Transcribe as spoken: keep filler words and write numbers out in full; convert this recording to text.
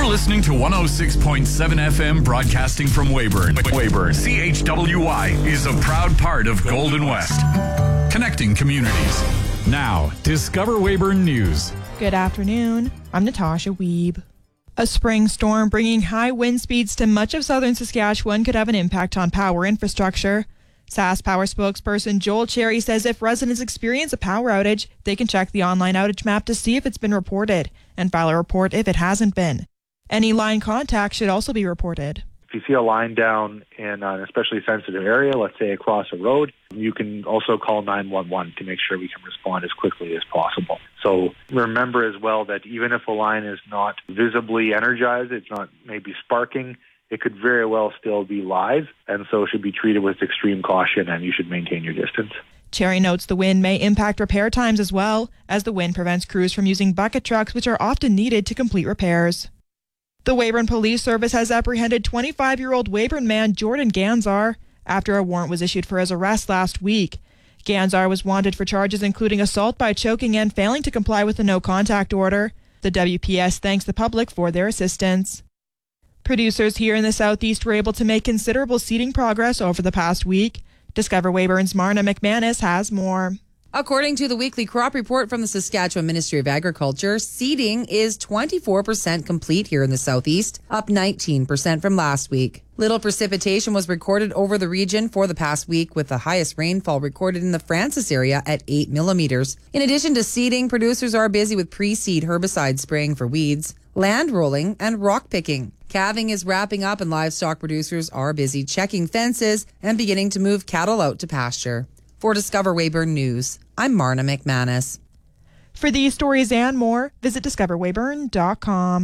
You're listening to one oh six point seven F M, broadcasting from Weyburn. Weyburn, C H W Y, is a proud part of Golden West, connecting communities. Now, Discover Weyburn News. Good afternoon. I'm Natasha Wiebe. A spring storm bringing high wind speeds to much of southern Saskatchewan could have an impact on power infrastructure. SaskPower spokesperson Joel Cherry says if residents experience a power outage, they can check the online outage map to see if it's been reported and file a report if it hasn't been. Any line contact should also be reported. If you see a line down in an especially sensitive area, let's say across a road, you can also call nine one one to make sure we can respond as quickly as possible. So remember as well that even if a line is not visibly energized, it's not maybe sparking, it could very well still be live, and so should be treated with extreme caution, and you should maintain your distance. Cherry notes the wind may impact repair times as well, as the wind prevents crews from using bucket trucks, which are often needed to complete repairs. The Weyburn Police Service has apprehended twenty-five-year-old Weyburn man Jordan Ganzar after a warrant was issued for his arrest last week. Ganzar was wanted for charges including assault by choking and failing to comply with a no-contact order. The W P S thanks the public for their assistance. Producers here in the southeast were able to make considerable seeding progress over the past week. Discover Weyburn's Marna McManus has more. According to the weekly crop report from the Saskatchewan Ministry of Agriculture, seeding is twenty-four percent complete here in the southeast, up nineteen percent from last week. Little precipitation was recorded over the region for the past week, with the highest rainfall recorded in the Francis area at eight millimeters. In addition to seeding, producers are busy with pre-seed herbicide spraying for weeds, land rolling, and rock picking. Calving is wrapping up and livestock producers are busy checking fences and beginning to move cattle out to pasture. For Discover Weyburn News, I'm Marna McManus. For these stories and more, visit discover weyburn dot com.